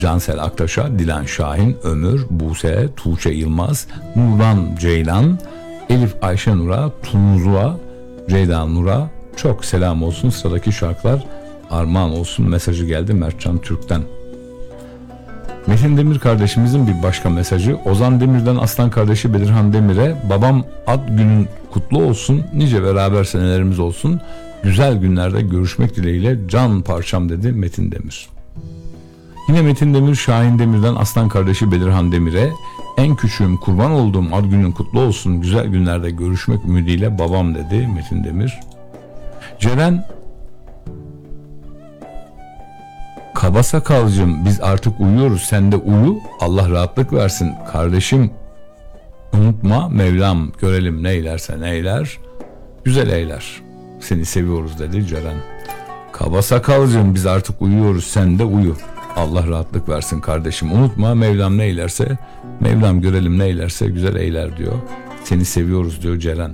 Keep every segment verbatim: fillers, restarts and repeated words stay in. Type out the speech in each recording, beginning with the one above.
Cansel Aktaş'a, Dilan Şahin, Ömür, Buse, Tuğçe Yılmaz, Nurdan Ceylan, Elif Ayşe Nur'a, Tunuz'a, Ceyda Nur'a çok selam olsun. Sıradaki şarkılar armağan olsun mesajı geldi Mertcan Türk'ten. Metin Demir kardeşimizin bir başka mesajı Ozan Demir'den aslan kardeşi Bedirhan Demir'e, babam ad günün kutlu olsun, nice beraber senelerimiz olsun, güzel günlerde görüşmek dileğiyle can parçam dedi Metin Demir. Yine Metin Demir Şahin Demir'den aslan kardeşi Bedirhan Demir'e, en küçüğüm kurban olduğum ad günün kutlu olsun, güzel günlerde görüşmek ümidiyle babam dedi Metin Demir. Ceren, kaba sakalcığım biz artık uyuyoruz, sen de uyu, Allah rahatlık versin kardeşim, unutma Mevlam, görelim neylerse neyler, güzel eyler, seni seviyoruz dedi Ceren. Kaba sakalcığım biz artık uyuyoruz, sen de uyu, Allah rahatlık versin kardeşim, unutma Mevlam neylerse, Mevlam görelim neylerse güzel eyler diyor, seni seviyoruz diyor Ceren.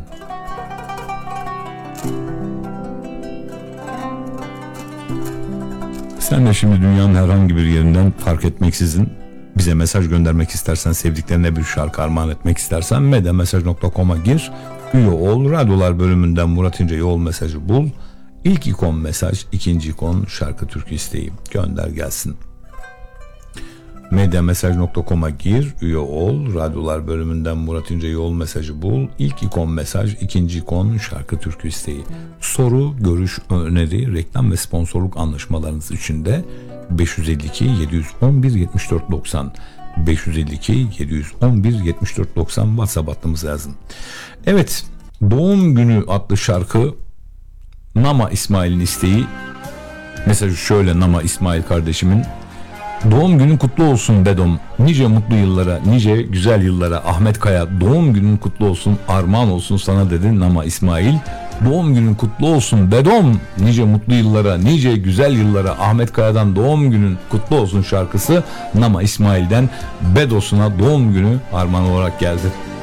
Sen de şimdi dünyanın herhangi bir yerinden fark etmeksizin bize mesaj göndermek istersen, sevdiklerine bir şarkı armağan etmek istersen medemesaj nokta com'a gir, üye ol, radyolar bölümünden Murat İnce Yol mesajı bul, ilk ikon mesaj, ikinci ikon şarkı türkü isteği gönder gelsin. medemesaj nokta com'a gir, üye ol, radyolar bölümünden Murat İnce Yol mesajı bul, ilk ikon mesaj, ikinci ikon şarkı türkü isteği. Soru, görüş, öneri, reklam ve sponsorluk anlaşmalarınız için de beş yüz elli iki yedi yüz on bir yetmiş dört doksan beş yüz elli iki yedi yüz on bir yetmiş dört doksan WhatsApp hattımıza yazın. Evet, Doğum Günü adlı şarkı Nama İsmail'in isteği. Mesajı şöyle Nama İsmail kardeşimin: doğum günün kutlu olsun Bedom, nice mutlu yıllara, nice güzel yıllara. Ahmet Kaya, doğum günün kutlu olsun, armağan olsun sana dedi Nama İsmail. Doğum günün kutlu olsun Bedom, nice mutlu yıllara, nice güzel yıllara. Ahmet Kaya'dan doğum günün kutlu olsun şarkısı Nama İsmail'den Bedos'una doğum günü armağan olarak geldi.